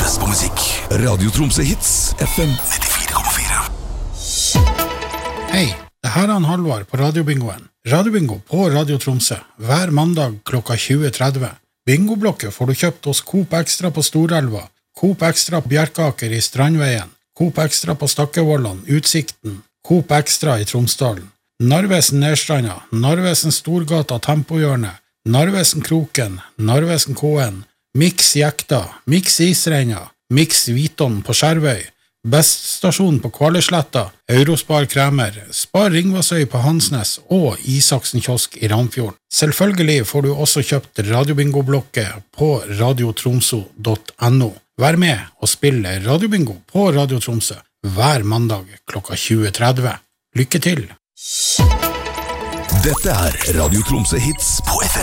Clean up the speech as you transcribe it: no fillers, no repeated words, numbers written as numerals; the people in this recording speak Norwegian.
best på musikk. Radio Tromsø Hits, FM 94,4. Hei, det her er Halvard på Radiobingoen. Radiobingo på Radio Tromsø, hver mandag klokka 20.30. Bingoblokke får du kjøpt hos Coop Extra på Storelva, Coop Extra på Bjerkaker i Strandveien, Coop Extra på Stakkevollan, Utsikten, Coop Extra i Tromsdalen, Narvesen Nedstranda, Narvesen Storgata Tempohjørne, Narvesen Kroken, Narvesen KN, Mix Jekta, Mix Isreina, Mix Viton på Skjervøy, Best stasjon på Kvaløysletta, Eurospar Kremer, Spar Ringvassøy på Hansnes og Isaksen kiosk i Ramfjorden. Selvfølgelig får du også kjøpt Radiobingo-blokke på radiotromso.no. Vær med og spille Radiobingo på Radio Tromsø hver mandag klokka 20.30. Lykke til! Dette er Radio Tromsø Hits på FM